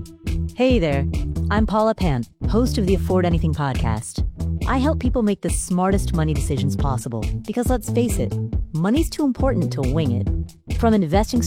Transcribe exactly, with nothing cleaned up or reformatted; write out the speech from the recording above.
Hey there, I'm Paula Pant, host of the Afford Anything podcast. I help people make the smartest money decisions possible because let's face it, money's too important to wing it. From investing